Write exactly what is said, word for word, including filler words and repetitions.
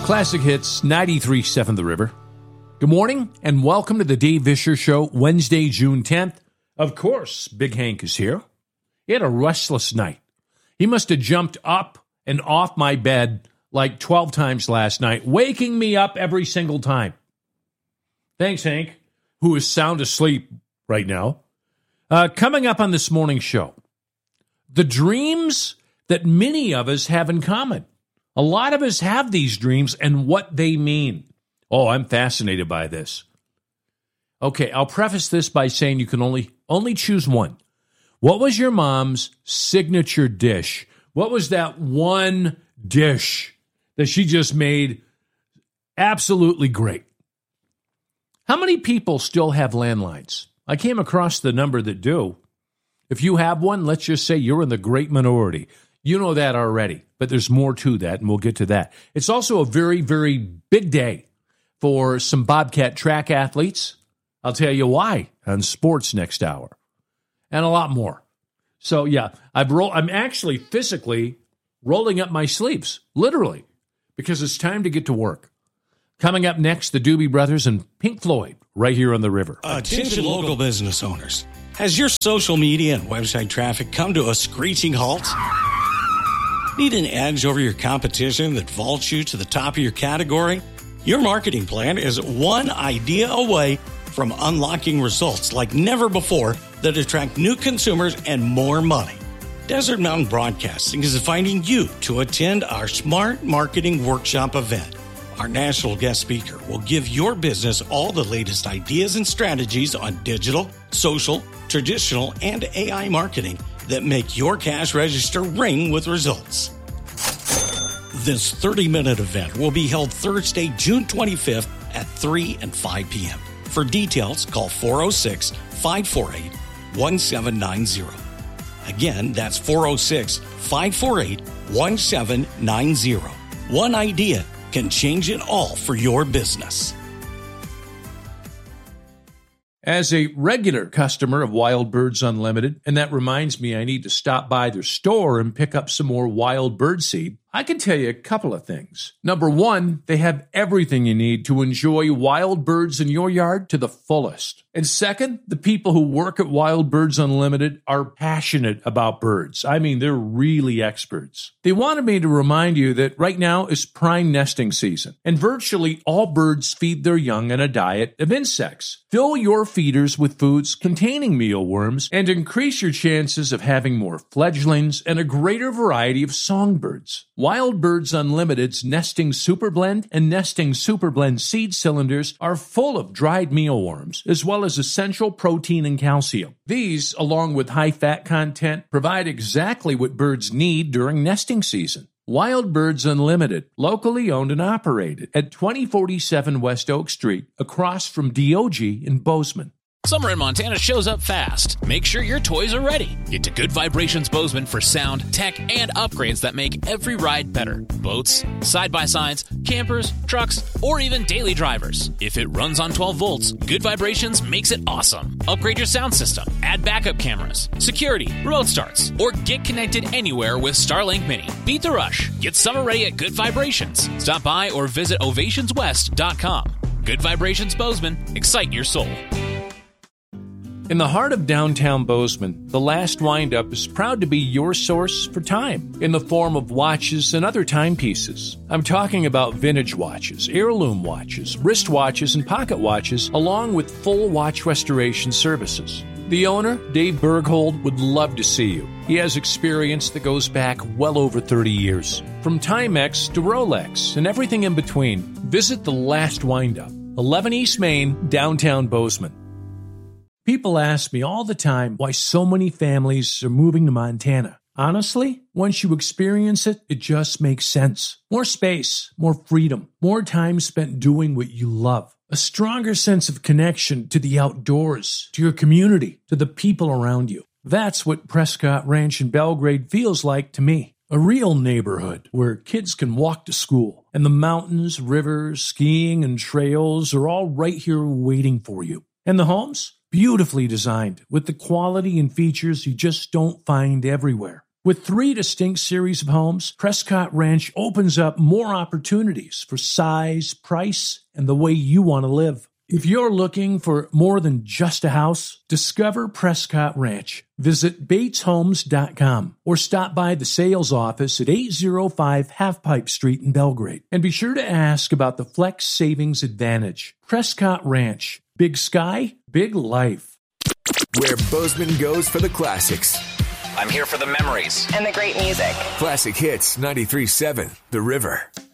Classic Hits, ninety-three point seven The River. Good morning, and welcome to the Dave Vischer Show, Wednesday, June tenth. Of course, Big Hank is here. He had a restless night. He must have jumped up and off my bed like twelve times last night, waking me up every single time. Thanks, Hank, who is sound asleep right now. Uh, coming up on this morning's show, the dreams that many of us have in common. A lot of us have these dreams and what they mean. Oh, I'm fascinated by this. Okay, I'll preface this by saying you can only only choose one. What was your mom's signature dish? What was that one dish that she just made absolutely great? How many people still have landlines? I came across the number that do. If you have one, let's just say you're in the great minority. You know that already, but there's more to that, and we'll get to that. It's also a very, very big day for some Bobcat track athletes. I'll tell you why on sports next hour, and a lot more. So, yeah, I've roll, I'm actually physically rolling up my sleeves, literally, because it's time to get to work. Coming up next, the Doobie Brothers and Pink Floyd right here on the river. Attention local business owners. Has your social media and website traffic come to a screeching halt? Need an edge over your competition that vaults you to the top of your category? Your marketing plan is one idea away from unlocking results like never before that attract new consumers and more money. Desert Mountain Broadcasting is inviting you to attend our Smart Marketing Workshop event. Our national guest speaker will give your business all the latest ideas and strategies on digital, social, traditional, and A I marketing that make your cash register ring with results. This thirty-minute event will be held Thursday, June twenty-fifth at three and five p.m. For details, call four oh six, five four eight, one seven nine zero. Again, that's four oh six, five four eight, one seven nine zero. One idea can change it all for your business. As a regular customer of Wild Birds Unlimited, and that reminds me I need to stop by their store and pick up some more wild bird seed, I can tell you a couple of things. Number one, they have everything you need to enjoy wild birds in your yard to the fullest. And second, the people who work at Wild Birds Unlimited are passionate about birds. I mean, they're really experts. They wanted me to remind you that right now is prime nesting season, and virtually all birds feed their young on a diet of insects. Fill your feeders with foods containing mealworms and increase your chances of having more fledglings and a greater variety of songbirds. Wild Birds Unlimited's Nesting Super Blend and Nesting Super Blend seed cylinders are full of dried mealworms, as well as essential protein and calcium. These, along with high fat content, provide exactly what birds need during nesting season. Wild Birds Unlimited, locally owned and operated at twenty forty-seven West Oak Street, across from D O G in Bozeman. Summer in Montana shows up fast. Make sure your toys are ready. Get to Good Vibrations Bozeman for sound, tech, and upgrades that make every ride better. Boats, side-by-sides, campers, trucks, or even daily drivers. If it runs on twelve volts, Good Vibrations makes it awesome. Upgrade your sound system, add backup cameras, security, remote starts, or get connected anywhere with Starlink Mini. Beat the rush. Get summer ready at Good Vibrations. Stop by or visit ovations west dot com. Good Vibrations Bozeman. Excite your soul. In the heart of downtown Bozeman, the Last Windup is proud to be your source for time in the form of watches and other timepieces. I'm talking about vintage watches, heirloom watches, wristwatches, and pocket watches, along with full watch restoration services. The owner, Dave Berghold, would love to see you. He has experience that goes back well over thirty years. From Timex to Rolex and everything in between, visit the Last Windup, eleven East Main, downtown Bozeman. People ask me all the time why so many families are moving to Montana. Honestly, once you experience it, it just makes sense. More space, more freedom, more time spent doing what you love. A stronger sense of connection to the outdoors, to your community, to the people around you. That's what Prescott Ranch in Belgrade feels like to me. A real neighborhood where kids can walk to school, and the mountains, rivers, skiing, and trails are all right here waiting for you. And the homes? Beautifully designed, with the quality and features you just don't find everywhere. With three distinct series of homes, Prescott Ranch opens up more opportunities for size, price, and the way you want to live. If you're looking for more than just a house, discover Prescott Ranch. Visit Bates Homes dot com or stop by the sales office at eight oh five Half Pipe Street in Belgrade. And be sure to ask about the Flex Savings Advantage. Prescott Ranch. Big sky, big life. Where Bozeman goes for the classics. I'm here for the memories and the great music. Classic Hits ninety-three point seven, The River.